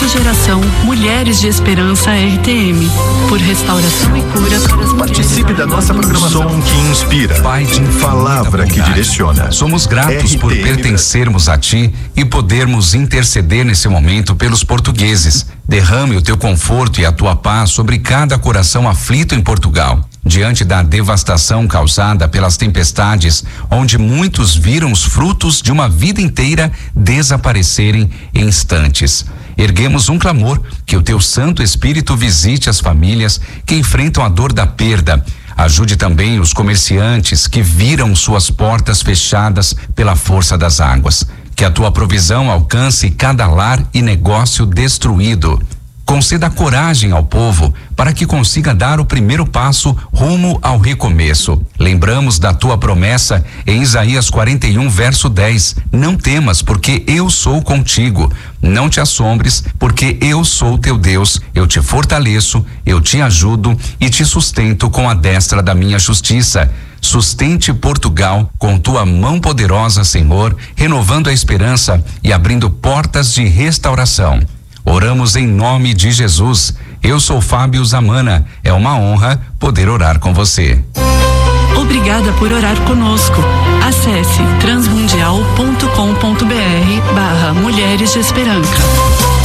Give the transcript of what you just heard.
geração Mulheres de Esperança RTM, por restauração e cura para as mulheres. Participe da nossa programação. Som que inspira. Pai de palavra que direciona. Somos gratos por pertencermos a Ti e podermos interceder nesse momento pelos portugueses. Derrame o Teu conforto e a Tua paz sobre cada coração aflito em Portugal. Diante da devastação causada pelas tempestades, onde muitos viram os frutos de uma vida inteira desaparecerem em instantes. Erguemos um clamor que o Teu Santo Espírito visite as famílias que enfrentam a dor da perda. Ajude também os comerciantes que viram suas portas fechadas pela força das águas. Que a Tua provisão alcance cada lar e negócio destruído. Conceda coragem ao povo para que consiga dar o primeiro passo rumo ao recomeço. Lembramos da Tua promessa em Isaías 41, verso 10. Não temas, porque eu sou contigo. Não te assombres, porque eu sou teu Deus. Eu te fortaleço, eu te ajudo e te sustento com a destra da minha justiça. Sustente Portugal com Tua mão poderosa, Senhor, renovando a esperança e abrindo portas de restauração. Oramos em nome de Jesus. Eu sou Fábio Zamana. É uma honra poder orar com você. Obrigada por orar conosco. Acesse transmundial.com.br/Mulheres de Esperança.